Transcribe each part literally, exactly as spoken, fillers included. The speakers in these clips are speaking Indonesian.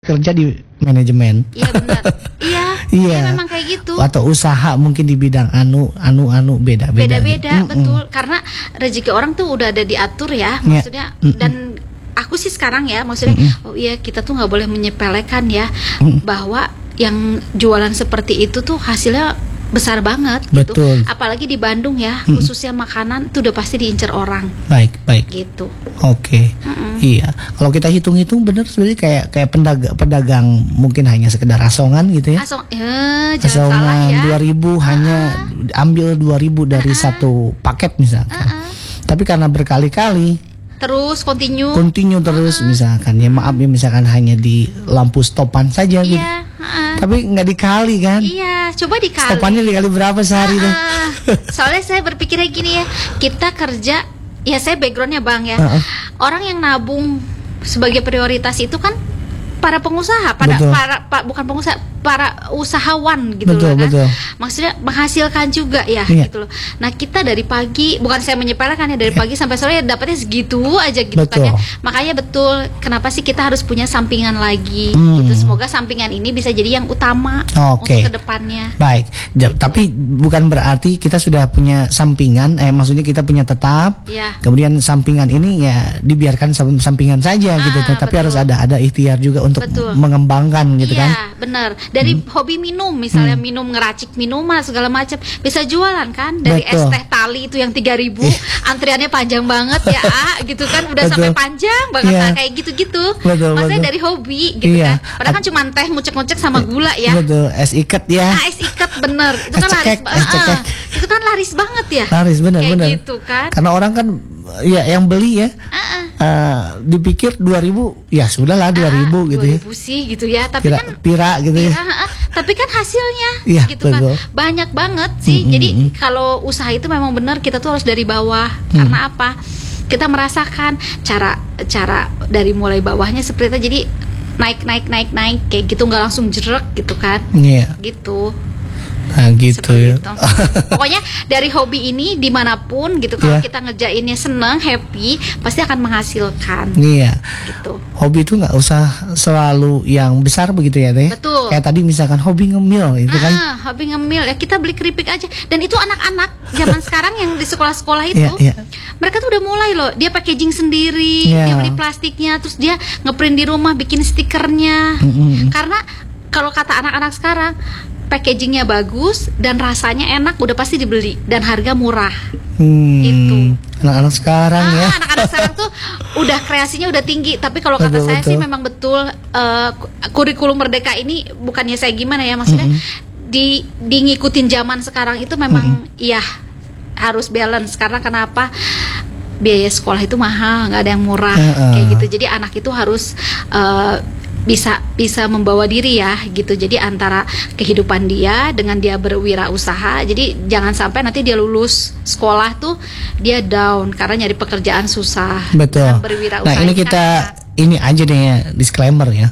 kerja di manajemen. Iya benar. Iya. Iya. Ya, memang kayak gitu. Atau usaha mungkin di bidang anu anu anu beda-beda. Beda-beda, gitu. betul. Karena rezeki orang tuh udah ada diatur ya, maksudnya. Mm-mm. Dan aku sih sekarang ya, maksudnya, Mm-mm. oh iya kita tuh nggak boleh menyepelekan ya, Mm-mm. bahwa yang jualan seperti itu tuh hasilnya besar banget. Gitu. Betul. Apalagi di Bandung ya, Mm-mm. khususnya makanan tuh udah pasti diincar orang. Baik, baik. Gitu. Oke. Mm-mm. Iya. Kalau kita hitung-hitung bener sebenarnya kayak kayak pedagang pedagang mungkin hanya sekedar asongan gitu ya. Asong, eh, jangan salah Asongan ya. dua ribu hanya ambil dua ribu dari satu paket misalkan. Uh-uh. Tapi karena berkali-kali Terus continue. continue terus misalkan ya maaf ya misalkan hanya di lampu stopan saja gitu. Iya. uh-uh. Tapi nggak dikali kan? Iya, coba dikali. Stopannya dikali berapa sehari tuh? Ah, soalnya saya berpikirnya gini ya, kita kerja, ya saya backgroundnya bang ya, Uh-uh. orang yang nabung sebagai prioritas itu kan para pengusaha, pada Betul. para pa- bukan pengusaha, para usahawan gitu Betul, loh kan, betul. maksudnya menghasilkan juga ya Iya. gitu loh. Nah kita dari pagi, bukan saya menyepelekan ya, dari pagi sampai sore dapatnya segitu aja gitu Betul. kan ya. Makanya betul, kenapa sih kita harus punya sampingan lagi? Hmm. Gitu. Semoga sampingan ini bisa jadi yang utama Oke. untuk kedepannya. Baik, Ja- tapi bukan berarti kita sudah punya sampingan, eh maksudnya kita punya tetap. Ya. Kemudian sampingan ini ya dibiarkan sam- sampingan saja gitu, Ah, tapi betul. harus ada ada ikhtiar juga untuk Betul. mengembangkan gitu Iya, kan. benar. Dari hobi minum, misalnya minum ngeracik minuman segala macam, bisa jualan kan? Dari es Betul. teh tali itu yang tiga ribu, antriannya panjang banget ya, ah, gitu kan? Udah Betul. sampai panjang banget, Iya. nah, kayak gitu-gitu. Betul, Maksudnya betul. dari hobi gitu Iya. kan. Padahal kan cuma teh ngucek-ngucek sama gula ya. Betul, es ikat ya. Ah, es ikat bener. Itu Es kan laris cekek, banget. es cekek. Itu kan laris banget ya. Laris benar Kayak benar. gitu kan. Karena orang kan ya yang beli ya Ah, ah. eh, dipikir dua ribu ya sudahlah dua ribu gitu ya. dua ribu sih gitu ya. Tapi Pira, kan pira gitu ya. Iya, ah, tapi kan hasilnya Iya, gitu kan betul. banyak banget sih. Mm-mm. Jadi kalau usaha itu memang benar kita tuh harus dari bawah. Mm. Karena apa? Kita merasakan cara cara dari mulai bawahnya seperti itu. Jadi naik naik naik naik kayak gitu, nggak langsung jerak gitu kan. Iya. Gitu. Nah gitu Seperti ya. itu. Pokoknya dari hobi ini dimanapun gitu, kalau Iya. kita ngerjainnya seneng, happy, pasti akan menghasilkan. Iya. Gitu. Hobi itu nggak usah selalu yang besar begitu ya teh. Betul. Kayak tadi misalkan hobi ngemil itu kan. Ah, hobi ngemil ya, kita beli keripik aja. Dan itu anak-anak zaman sekarang yang di sekolah-sekolah itu, Iya, iya. mereka tuh udah mulai loh. Dia packaging sendiri, Iya. dia beli plastiknya, terus dia ngeprint di rumah, bikin stikernya. Mm-mm. Karena kalau kata anak-anak sekarang, packagingnya bagus dan rasanya enak, udah pasti dibeli dan harga murah. Hmm, Itu. Anak-anak sekarang ya. Ah, anak-anak sekarang tuh udah kreasinya udah tinggi. Tapi kalau kata Betul, saya sih betul. memang betul, eh, kurikulum merdeka ini bukannya saya gimana ya, maksudnya di di ngikutin zaman sekarang itu memang ya harus balance. Karena kenapa? Biaya sekolah itu mahal, nggak ada yang murah. Heeh. Kayak gitu. Jadi anak itu harus eh, bisa bisa membawa diri ya gitu. Jadi antara kehidupan dia dengan dia berwirausaha. Jadi jangan sampai nanti dia lulus sekolah tuh dia down karena nyari pekerjaan susah. Betul. Dengan berwirausaha Nah ini kan kita enak. ini aja deh ya disclaimer ya.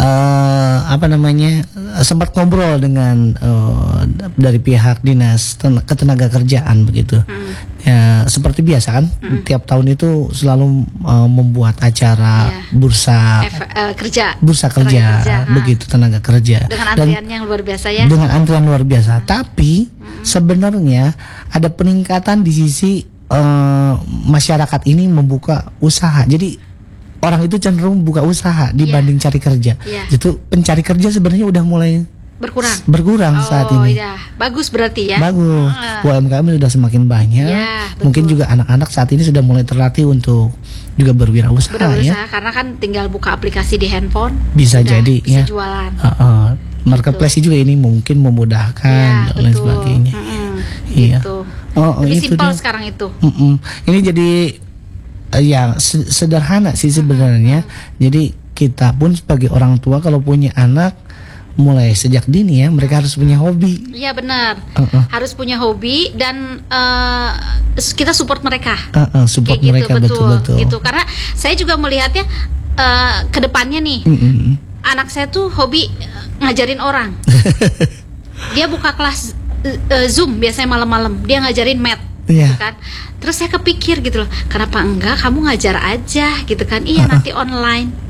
Eh, apa namanya sempat ngobrol dengan eh, dari pihak dinas ten- ketenaga kerjaan begitu. Mm. Ya seperti biasa kan tiap tahun itu selalu eh, membuat acara Iya. bursa Ef- eh, kerja bursa Tenaga kerja, kerja, ha. begitu tenaga kerja dengan dan antrian yang luar biasa ya. dengan antrian luar biasa. Tapi sebenarnya ada peningkatan di sisi eh, masyarakat ini membuka usaha. Jadi orang itu cenderung buka usaha dibanding cari kerja. Iya. Itu pencari kerja sebenarnya udah mulai Berkurang. berkurang Oh saat ini. iya, bagus berarti ya. Bagus. Ah. U M K M sudah semakin banyak. Ya, betul. Mungkin juga anak-anak saat ini sudah mulai terlatih untuk juga berwirausaha ya. Berwirausaha karena kan tinggal buka aplikasi di handphone. Bisa udah jadi bisa ya. jualan. Uh, uh, marketplace juga ini mungkin memudahkan Iya, dan lain betul. sebagainya. Mm-mm, Iya. Gitu. Oh, oh, Lebih itu simpel dia. sekarang itu. Mm-mm. Ini jadi eh, ya se- sederhana sih sebenarnya. Jadi kita pun sebagai orang tua kalau punya anak mulai sejak dini ya mereka harus punya hobi. Iya benar. Uh-uh. Harus punya hobi dan eh, kita support mereka. Uh-uh, support Kayak mereka gitu, betul, betul-betul. gitu. Karena saya juga melihatnya eh, ke depannya nih. Mm-mm. Anak saya tuh hobi eh, ngajarin orang. Dia buka kelas eh, eh, Zoom biasanya malam-malam. Dia ngajarin math. Iya. Gitu kan. Terus saya kepikir gitu loh, kenapa enggak kamu ngajar aja gitu kan? Iya, nanti online.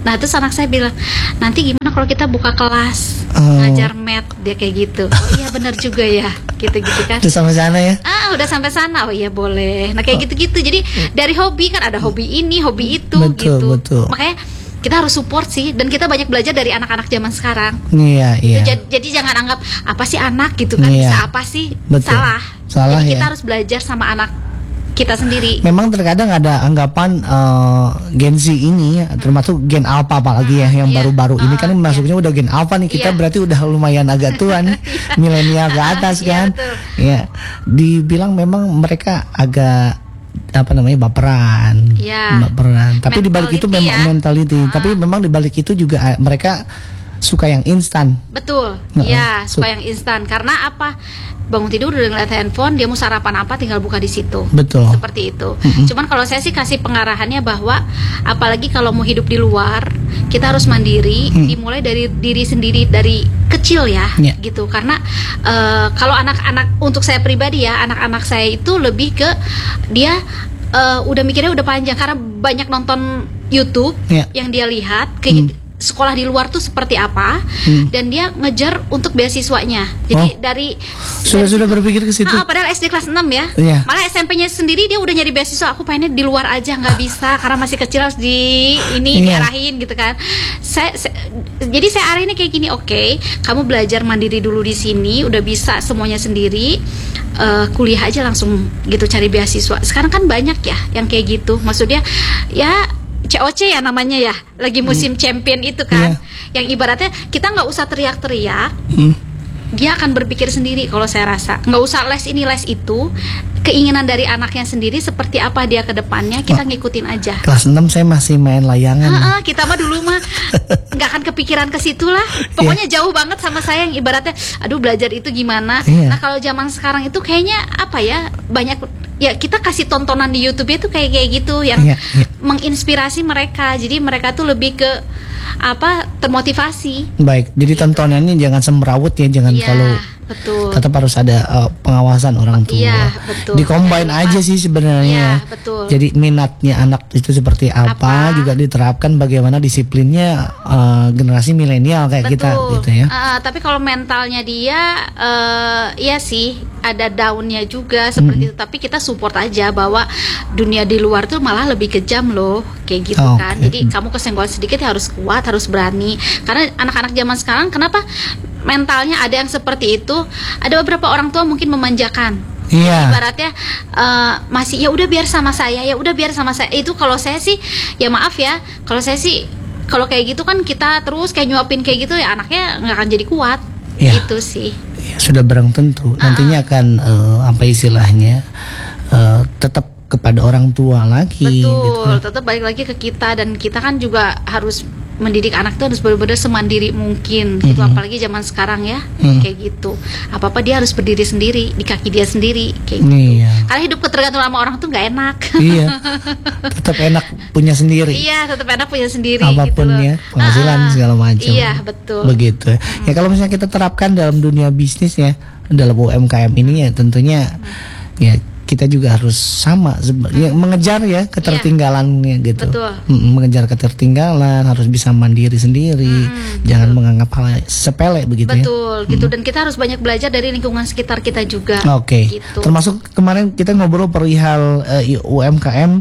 Nah terus anak saya bilang, nanti gimana kalau kita buka kelas Oh. ngajar math, dia kayak gitu. Oh iya benar juga ya, gitu-gitu kan. Terus sama sana ya. Ah udah sampai sana, oh iya boleh. Nah kayak gitu-gitu. Jadi dari hobi kan ada hobi ini, hobi itu Betul, gitu. betul. Makanya kita harus support sih, dan kita banyak belajar dari anak-anak zaman sekarang. Iya, iya. Jadi, jadi jangan anggap apa sih anak gitu kan, Iya. bisa apa sih? Betul. Salah. Salah, jadi ya. kita harus belajar sama anak kita sendiri. Memang terkadang ada anggapan eh, Gen Z ini, termasuk Gen Alpha apalagi ya, yang Iya. baru-baru ini Oh, kan masuknya udah Gen Alpha nih, kita Iya. berarti udah lumayan agak tua nih, milenial ke atas Iya, kan. betul. Ya, dibilang memang mereka agak apa namanya baperan, Iya. baperan. Tapi dibalik itu Mentality memang ya. mentality. Tapi memang dibalik itu juga eh, mereka suka yang instan. Betul. Heeh. Ya, So- suka yang instan. Karena apa? Bangun tidur udah ngeliat handphone, dia mau sarapan apa tinggal buka di situ. Betul. Seperti itu. Cuman kalau saya sih kasih pengarahannya bahwa apalagi kalau mau hidup di luar, kita harus mandiri, dimulai dari diri sendiri dari kecil ya, Ya. gitu. Karena eh, kalau anak-anak, untuk saya pribadi ya, anak-anak saya itu lebih ke dia eh, udah mikirnya udah panjang karena banyak nonton YouTube Ya. yang dia lihat ke sekolah di luar tuh seperti apa, Hmm. dan dia ngejar untuk beasiswanya. Jadi Oh. dari Sudah sudah berpikir ke situ. Ah, padahal S D kelas enam ya. Iya. Malah S M P-nya sendiri dia udah nyari beasiswa. Aku pengennya di luar aja, nggak bisa karena masih kecil, harus di ini Iya. diarahin gitu kan. Saya, saya jadi saya arahinnya kayak gini, oke, kamu belajar mandiri dulu di sini, udah bisa semuanya sendiri. eh, kuliah aja langsung gitu cari beasiswa. Sekarang kan banyak ya yang kayak gitu. Maksudnya ya C O C ya namanya ya, lagi musim champion itu kan. Yang ibaratnya kita nggak usah teriak-teriak, Hmm. dia akan berpikir sendiri kalau saya rasa. Nggak usah les ini les itu, keinginan dari anaknya sendiri seperti apa dia ke depannya, kita ngikutin aja. Kelas enam saya masih main layangan. Ah, ah, kita mah dulu mah nggak akan kepikiran ke situ lah. Pokoknya jauh banget sama saya yang ibaratnya, aduh belajar itu gimana. Iya. Nah kalau zaman sekarang itu kayaknya apa ya, banyak ya kita kasih tontonan di YouTube itu kayak kayak gitu yang Iya, iya. menginspirasi mereka. Jadi mereka tuh lebih ke apa, termotivasi. Baik, jadi tontonannya jangan semrawut ya, jangan Iya, kalau betul. tetap harus ada uh, pengawasan orang tua. Iya, betul. Dikombain Jangan aja lupa. sih sebenarnya. Iya, betul. Jadi minatnya anak itu seperti apa, Apa. juga diterapkan bagaimana disiplinnya uh, generasi milenial kayak kita gitu ya. Ah, tapi kalau mentalnya dia, eh iya sih ada downnya juga seperti itu. Tapi kita support aja bahwa dunia di luar tuh malah lebih kejam loh, kayak gitu Oh, kan. oke. Jadi kamu kesenggol sedikit ya harus kuat, harus berani. Karena anak-anak zaman sekarang kenapa mentalnya ada yang seperti itu? Ada beberapa orang tua mungkin memanjakan. Iya. Ibaratnya eh, masih ya udah biar sama saya, ya udah biar sama saya. Itu kalau saya sih ya maaf ya, kalau saya sih kalau kayak gitu kan kita terus kayak nyuapin kayak gitu ya anaknya nggak akan jadi kuat. Iya. Itu sih. Ya, sudah barang tentu nantinya akan uh, apa istilahnya uh, tetap kepada orang tua lagi gitu. Betul, tetap balik lagi ke kita, dan kita kan juga harus mendidik anak itu harus benar-benar semandiri mungkin gitu, Mhm. apalagi zaman sekarang ya, Hmm. kayak gitu. Apa-apa dia harus berdiri sendiri di kaki dia sendiri kayak gitu. Iya. Karena hidup ketergantungan sama orang tuh nggak enak. Iya. Tetap enak punya sendiri. Iya, tetap enak punya sendiri Apapun gitu loh. ya, penghasilan Ah, ah. segala macam. Iya, betul. Begitu. Ya kalau misalnya kita terapkan dalam dunia bisnis ya, dalam U M K M ini ya tentunya ya kita juga harus sama sebe- ya, mengejar ya ketertinggalannya gitu. Betul. Mm, mengejar ketertinggalan, harus bisa mandiri sendiri, jangan menganggap hal sepele begitu ya. Betul, gitu. Dan kita harus banyak belajar dari lingkungan sekitar kita juga. Oke. Gitu. Termasuk kemarin kita ngobrol perihal eh, U M K M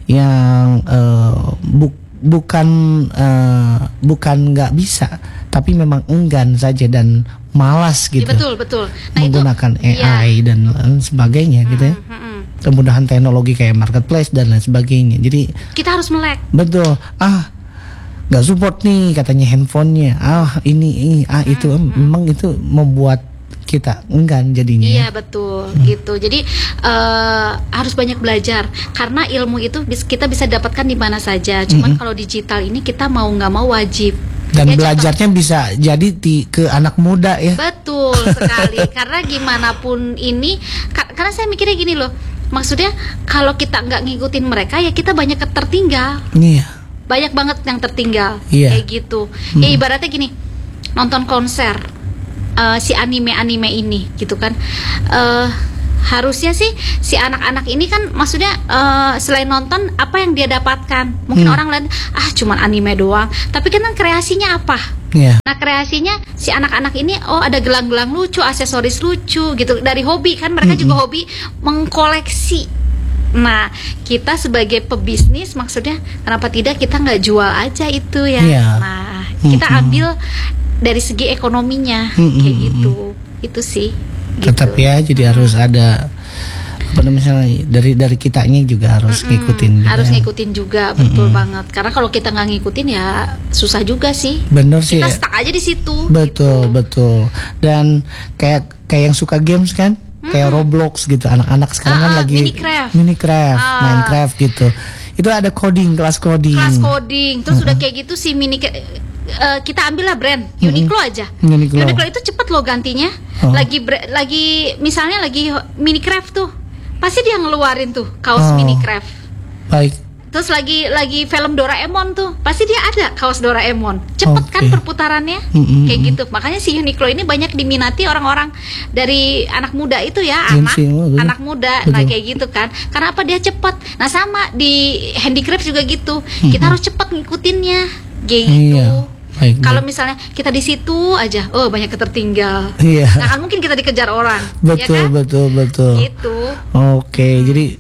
yang eh, bu- bukan eh, bukan nggak bisa, tapi memang enggan saja dan malas Iya, gitu. betul, betul. Nah, Menggunakan itu, A I dan lain sebagainya gitu ya. Mm, mm, mm. Kemudahan teknologi kayak marketplace dan lain sebagainya. Jadi Kita harus melek. betul. Ah, nggak support nih katanya handphonenya. Ah, ini ini ah itu memang itu membuat kita enggan jadinya. Iya, ya. betul, gitu. Jadi eh, harus banyak belajar karena ilmu itu bis- kita bisa dapatkan di mana saja. Cuman kalau digital ini kita mau nggak mau wajib. Dan Ya, belajarnya bisa jadi di, ke anak muda ya. Betul sekali. Karena gimana pun ini, ka- karena saya mikirnya gini loh. Maksudnya kalau kita nggak ngikutin mereka ya kita banyak tertinggal. Iya. Banyak banget yang tertinggal. Iya. Kayak gitu. Ya ibaratnya gini, nonton konser eh, si anime-anime ini gitu kan. Eh harusnya sih si anak-anak ini kan maksudnya uh, selain nonton apa yang dia dapatkan? Mungkin Hmm. orang lain ah cuman anime doang, tapi kan kreasinya apa? Iya. Nah kreasinya si anak-anak ini oh ada gelang-gelang lucu, aksesoris lucu gitu dari hobi kan mereka Mm-mm. juga hobi mengkoleksi. Nah kita sebagai pebisnis maksudnya kenapa tidak kita nggak jual aja itu ya? Iya. Nah kita Mm-mm. ambil dari segi ekonominya Mm-mm. kayak gitu, itu sih. Gitu. Tetap ya, jadi harus ada apa namanya dari dari kitanya juga harus Mm-mm, ngikutin. juga. harus ngikutin juga, betul Mm-mm. banget. Karena kalau kita nggak ngikutin ya susah juga sih. Bener sih. Kita ya. stuck aja di situ. Betul, gitu. betul. Dan kayak kayak yang suka games kan, kayak Roblox gitu. Anak-anak sekarang kan Ah, ah, lagi Minecraft. Minecraft, Ah. Minecraft gitu. Itu ada coding, kelas coding. Kelas coding, terus udah kayak gitu si mini eh, kita ambil lah brand Uniqlo aja. Uniqlo. itu cepet loh gantinya. Oh. Lagi bre- lagi misalnya lagi Minecraft tuh, pasti dia ngeluarin tuh kaos Oh. Minecraft. Baik. Terus lagi lagi film Doraemon tuh, pasti dia ada kaos Doraemon. Cepet kan Oke. perputarannya, Mm-mm. kayak gitu. Makanya si Uniqlo ini banyak diminati orang-orang dari anak muda itu ya, Gen anak Z, oh, betul. anak muda. Nah Betul. kayak gitu kan. Karena apa dia cepet. Nah sama di handicraft juga gitu. Kita harus cepet ngikutinnya, kayak gitu. Iya. Baik. Kalau baik. misalnya kita di situ aja, oh banyak ketertinggal. Iya. Nah kan mungkin kita dikejar orang, Betul, ya kan? betul, betul. Gitu. Oke, jadi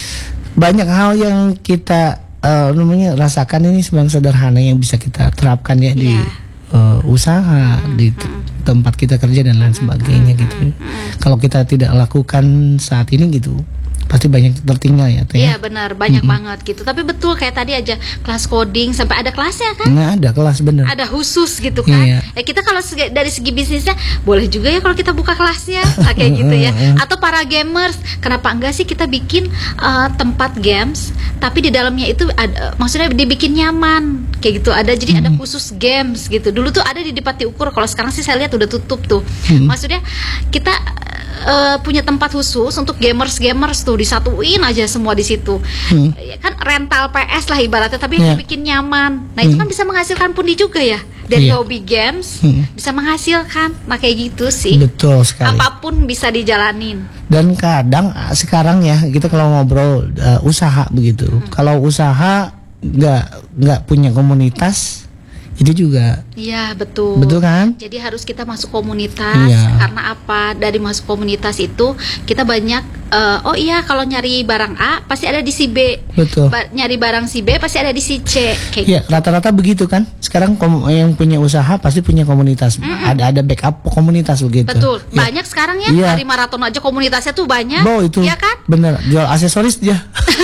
banyak hal yang kita eh, namanya rasakan ini sebenarnya sederhana yang bisa kita terapkan ya di Iya. eh, usaha, di t- tempat kita kerja dan lain sebagainya gitu. Kalau kita tidak lakukan saat ini gitu, pasti banyak tertinggal ya, Teh. Iya benar, banyak banget gitu. Tapi betul kayak tadi aja kelas coding sampai ada kelasnya kan? Nggak ada kelas bener. Ada khusus gitu kan? Iya. Ya kita kalau segi- dari segi bisnisnya boleh juga ya kalau kita buka kelasnya, nah, kayak gitu ya. Atau para gamers, kenapa enggak sih kita bikin uh, tempat games, tapi di dalamnya itu ada, maksudnya dibikin nyaman, kayak gitu. Ada jadi ada khusus games gitu. Dulu tuh ada di Depati Ukur, kalau sekarang sih saya lihat udah tutup tuh. Maksudnya kita uh, punya tempat khusus untuk gamers-gamers tuh disatuin aja semua di situ. Hmm. Ya kan rental P S lah ibaratnya, tapi Iya. dibikin nyaman. Nah itu kan bisa menghasilkan pundi juga ya dari Iya. hobi games, Hmm. bisa menghasilkan. Nah kayak gitu sih. Betul sekali. Apapun bisa dijalanin. Dan kadang ah, sekarang ya kita kalau ngobrol eh, usaha begitu. Kalau usaha nggak nggak punya komunitas itu juga Iya betul. betul kan? Jadi harus kita masuk komunitas. Iya. Karena apa? Dari masuk komunitas itu kita banyak. eh, oh iya kalau nyari barang A pasti ada di si B. Betul. Ba- nyari barang si B pasti ada di si C. Kayak Ya rata-rata begitu kan. Sekarang kom- yang punya usaha pasti punya komunitas. Ada ada backup komunitas begitu. Betul, Ya. banyak sekarang ya Iya. hari maraton aja komunitasnya tuh banyak, Bo itu ya kan? bener jual aksesoris dia.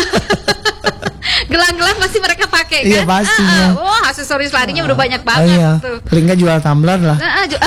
Gelang-gelang pasti mereka pakai kan? Iya, pastinya. Ah, ah. Wah aksesoris larinya udah banyak Oh, banget iya. tuh. Paling nggak jual tumbler lah. Ah, ah, ju-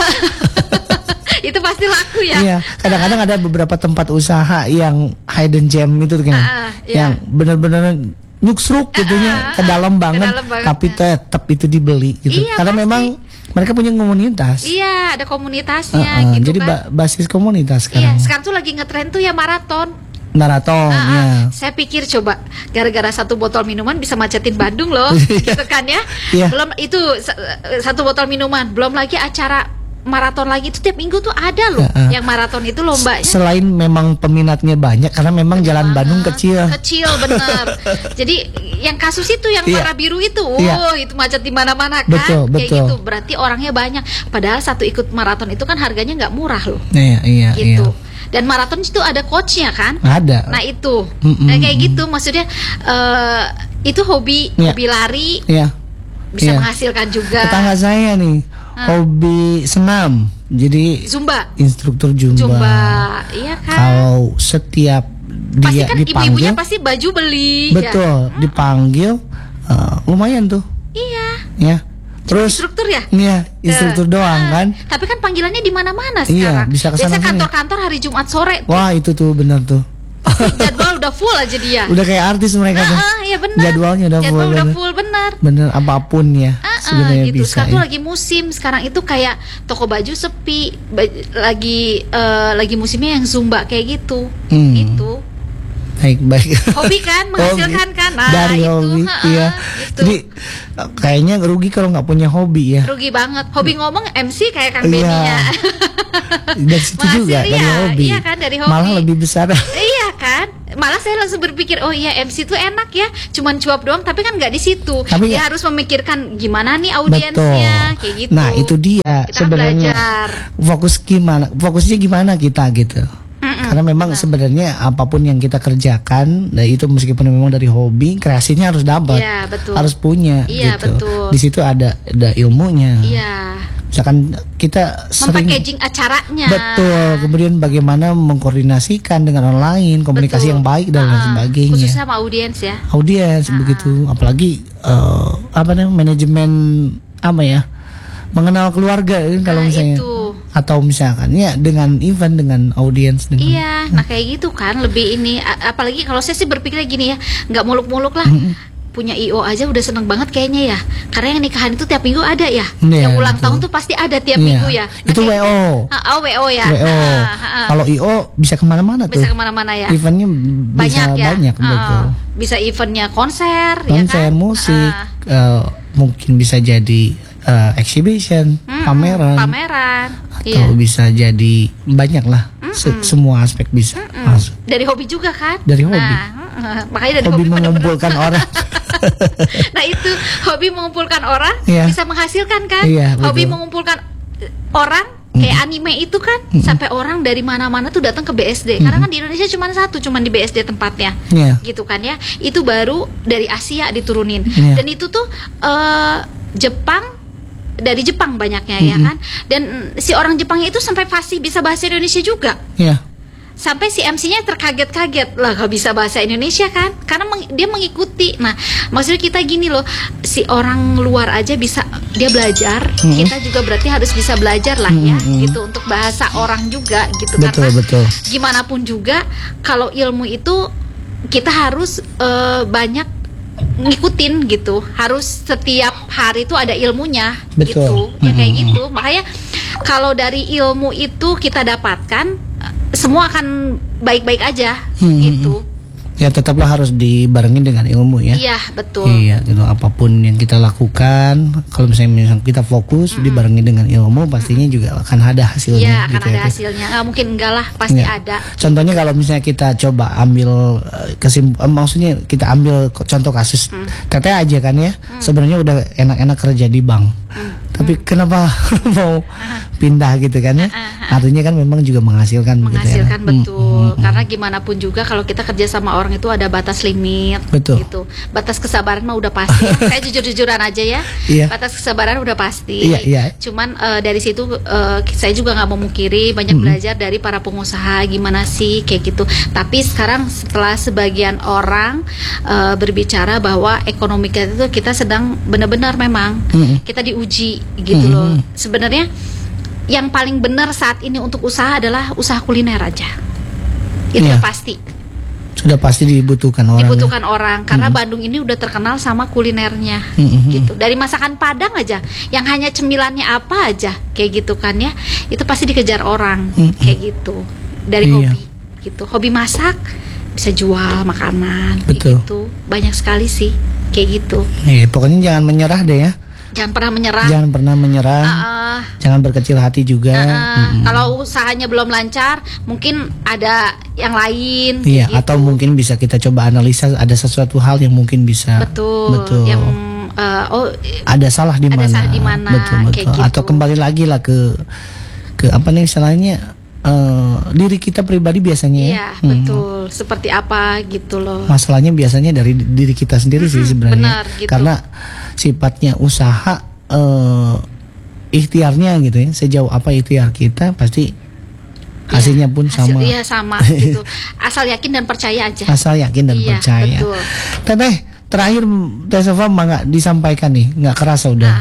itu pasti laku ya. Iya, kadang-kadang ada beberapa tempat usaha yang hidden gem itu kan, Ah, iya. yang benar-benar nyuksruk gitunya ke dalam banget, dalam banget. tapi tetap itu dibeli gitu. Iya, Karena pasti. memang mereka punya komunitas. Iya, ada komunitasnya Heeh, gitu jadi kan. ba- basis komunitas Iya, sekarang. sekarang tuh lagi ngetren tuh ya maraton. Maraton, Ah, ah. ya. Saya pikir coba gara-gara satu botol minuman bisa macetin Bandung loh, gitu kan ya. Iya. Belum itu sa- satu botol minuman, belum lagi acara maraton lagi itu tiap minggu tuh ada loh. Ah, ah. Yang maraton itu lombanya. Selain memang peminatnya banyak, karena memang jalan Bandung kecil. Kecil bener. Jadi yang kasus itu yang Iya. warna biru itu, Iya. oh itu macet di mana-mana kan. Betul, Kayak betul. gitu. Berarti orangnya banyak. Padahal satu ikut maraton itu kan harganya nggak murah loh. Iya, iya, Gitu. iya. Dan maraton itu ada coachnya kan. Ada. Nah itu, Mm-mm. nah, kayak gitu maksudnya eh, itu hobi, Iya. hobi lari Iya. bisa Iya. menghasilkan juga. Tetangga saya nih, hobi senam. Jadi Zumba, instruktur Zumba. Zumba, iya kan? Kalau setiap Pasti dia kan dipanggil, ibu-ibunya pasti baju beli. betul, Ya. dipanggil eh, lumayan tuh, Iya. ya. Terus, Instruktur ya. iya, instruktur doang Ah, kan. Tapi kan panggilannya di mana-mana Iya, sekarang. bisa kesana Biasanya sini. kantor-kantor hari Jumat sore tuh, Wah itu tuh benar tuh. jadwal udah full aja dia. Udah kayak artis mereka tuh. Ah, iya benar. Jadwalnya udah Jadwal full, udah bener. full benar. Bener apapun ya Ah, ah, sebenarnya gitu. bisa. Sekarang tuh Ya. lagi musim. Sekarang itu kayak toko baju sepi. Ba- lagi eh, lagi musimnya yang zumba kayak gitu. Hmm. Gitu. Baik-baik. Hobi kan menghasilkan kan. Nah, dari itu, hobi, ha-ha, iya. gitu. Jadi kayaknya rugi kalau nggak punya hobi ya. Rugi banget. Hobi ngomong M C kayak Kang Iya. Benny-nya. Dari situ Menghasil, juga dari iya, hobi. iya kan, dari hobi. Malah lebih besar. Iya kan, malah saya langsung berpikir, oh iya M C itu enak ya, cuman cuap doang, tapi kan nggak di situ. Tapi dia ya- harus memikirkan gimana nih Betul. audiensnya, kayak gitu. Nah itu dia Kita sebenarnya belajar. fokus gimana, fokusnya gimana kita gitu. Mm-mm, Karena memang benar. sebenarnya apapun yang kita kerjakan, nah itu meskipun memang dari hobi, kreasinya harus dapat, Iya, betul. harus punya Iya, gitu. betul. Di situ ada ada ilmunya. Iya, Misalkan kita sering mempackaging acaranya. betul, kemudian bagaimana mengkoordinasikan dengan orang lain, komunikasi Betul. yang baik dan lain Ah, sebagainya. Khususnya sama audiens ya. Audiens begitu, apalagi eh, apa namanya manajemen apa ya, mengenal keluarga kan kalau Nah, misalnya itu. atau misalkan ya dengan event dengan audiens dengan Iya, nah kayak gitu kan lebih ini. A- apalagi kalau saya sih berpikirnya gini ya, nggak muluk-muluk lah. Punya I O aja udah seneng banget kayaknya ya. Karena yang nikahan itu tiap minggu ada ya. Iya, yang ulang betul. tahun tuh pasti ada tiap Iya. minggu ya. Nah, Itu kayak- W O. Ah, oh W O ya. W O. Ah, ah, ah. Kalau I O bisa kemana-mana tuh. Bisa kemana-mana ya. Eventnya bisa Banyak ya. banyak Ah, betul. bisa eventnya konser, Konser, ya kan? musik, Ah, eh, mungkin bisa jadi eh, exhibition, mm-mm, pameran, pameran. atau Iya. bisa jadi banyak lah. Se- semua aspek bisa masuk. Dari hobi juga kan? Dari hobi. Nah, mm-mm. makanya dari Hobi hobi, bener-bener- mengumpulkan orang. Nah itu hobi mengumpulkan orang Iya. bisa menghasilkan kan? Iya, Hobi betul. mengumpulkan eh, orang kayak anime itu kan sampai orang dari mana-mana tuh datang ke B S D. Karena kan di Indonesia cuma satu, cuma di B S D tempatnya. Iya. Gitu kan ya. Itu baru dari Asia diturunin. Iya. Dan itu tuh eh, Jepang dari Jepang banyaknya ya kan. Dan mm, si orang Jepangnya itu sampai fasih bisa bahasa Indonesia juga. Iya. Sampai si M C-nya terkaget-kaget lah gak bisa bahasa Indonesia kan karena meng- dia mengikuti. Nah maksudnya kita gini loh, si orang luar aja bisa dia belajar, Mm-mm. kita juga berarti harus bisa belajar lah ya Mm-mm. gitu untuk bahasa orang juga gitu. Betul, Karena betul. gimana pun juga kalau ilmu itu kita harus eh, banyak ngikutin gitu, harus setiap hari itu ada ilmunya. Betul. Gitu ya kayak Mm-mm. gitu. Makanya kalau dari ilmu itu kita dapatkan eh, semua akan baik-baik aja Hmm, gitu. Ya tetaplah harus dibarengin dengan ilmu ya. Iya betul. Iya, gitu. Apapun yang kita lakukan, kalau misalnya, misalnya kita fokus dibarengi dengan ilmu, pastinya juga akan ada hasilnya. Iya akan gitu ada ya. hasilnya. Nggak mungkin enggak lah, pasti Iya. ada. Contohnya kalau misalnya kita coba ambil eh, kesim, eh, maksudnya kita ambil ko- contoh kasus Hmm. teteh aja kan ya, sebenarnya udah enak-enak kerja di bank, tapi kenapa mau pindah gitu kan ya? Artinya kan memang juga menghasilkan, gitu ya. Menghasilkan Hmm, betul. hmm, hmm. Karena gimana pun juga kalau kita kerja sama orang itu ada batas limit. Betul. Gitu. Batas kesabaran mah udah pasti. Saya jujur-jujuran aja ya. Iya. Batas kesabaran udah pasti. Iya, iya. Cuman eh, dari situ eh, saya juga nggak memungkiri banyak belajar dari para pengusaha gimana sih kayak gitu. Tapi sekarang setelah sebagian orang eh, berbicara bahwa ekonomi kita itu kita sedang benar-benar memang Mm-mm. kita diuji gitu loh. Sebenarnya yang paling benar saat ini untuk usaha adalah usaha kuliner aja. Itu Iya. pasti Sudah pasti dibutuhkan orang. ya. dibutuhkan orang karena Bandung ini udah terkenal sama kulinernya Mm-mm. gitu. Dari masakan Padang aja yang hanya cemilannya apa aja kayak gitu kan ya. Itu pasti dikejar orang Mm-mm. kayak gitu. Dari Iya. hobi gitu. Hobi masak bisa jual makanan kayak Betul. gitu. Banyak sekali sih kayak gitu. Iya, pokoknya jangan menyerah deh ya. Jangan pernah menyerah. Jangan pernah menyerah. Ah, ah. Jangan berkecil hati juga. Nah, Mm-mm. kalau usahanya belum lancar, mungkin ada yang lain. Iya, kayak gitu. atau mungkin bisa kita coba analisa ada sesuatu hal yang mungkin bisa betul, betul. yang eh, oh ada salah di ada mana? salah di mana, Betul, betul. kayak gitu. Atau kembali lagi lah ke ke apa nih istilahnya eh, diri kita pribadi biasanya ya. iya Hmm. betul, seperti apa gitu loh. Masalahnya biasanya dari diri kita sendiri sih sebenarnya. benar, gitu. Karena sifatnya usaha eh, ikhtiarnya gitu ya. Sejauh apa ikhtiar kita pasti hasilnya pun Hasil- sama. Iya sama gitu. Asal yakin dan percaya aja. Asal yakin dan Iya, percaya. betul. Teteh, terakhir Teh Sofa nggak disampaikan nih, nggak kerasa udah Ah,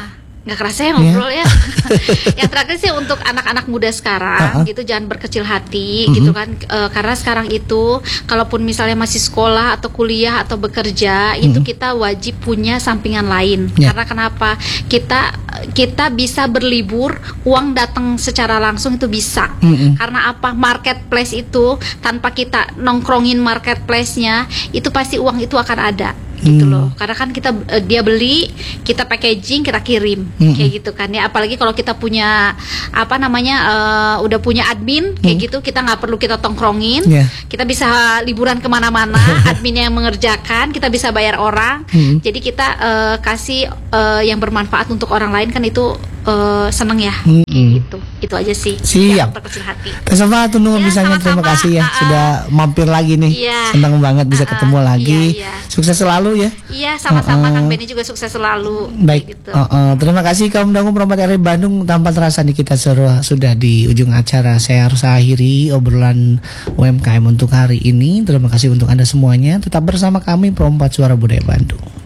nggak kerasa ya ngobrol ya. Yang terakhir sih untuk anak-anak muda sekarang Uh-uh. gitu, jangan berkecil hati Mm-hmm. gitu kan. E, karena sekarang itu kalaupun misalnya masih sekolah atau kuliah atau bekerja itu Mm-hmm. kita wajib punya sampingan lain. Yeah. Karena kenapa? Kita kita bisa berlibur, uang datang secara langsung itu bisa. Mm-mm. Karena apa? Marketplace itu tanpa kita nongkrongin marketplace-nya itu pasti uang itu akan ada. Gitu Hmm. loh, karena kan kita eh, dia beli, kita packaging, kita kirim, Mm-mm. kayak gitu kan ya. Apalagi kalau kita punya apa namanya, eh, udah punya admin kayak gitu, kita nggak perlu kita tongkrongin, Yeah. kita bisa liburan kemana-mana, adminnya yang mengerjakan, kita bisa bayar orang. Mm-mm. Jadi kita eh, kasih eh, yang bermanfaat untuk orang lain kan itu eh, seneng ya, Mm-mm. kayak gitu. Itu aja sih. Siap. Jangan berkecil hati. Teh Safa Tunung Ya, bisanya terima sama-sama. kasih ya Ah, ah. sudah mampir lagi nih. Iya. Senang banget bisa Ah, ah. ketemu lagi. Iya, iya. Sukses selalu ya. Iya, sama-sama. Uh-uh. Kang Benny juga sukses selalu. Baik, kayak gitu. uh, uh, terima kasih kaum dangu Perempat R I Bandung. Tanpa terasa nih kita sudah, sudah di ujung acara. Saya harus akhiri obrolan U M K M untuk hari ini. Terima kasih untuk Anda semuanya. Tetap bersama kami Perempat Suara Budaya Bandung.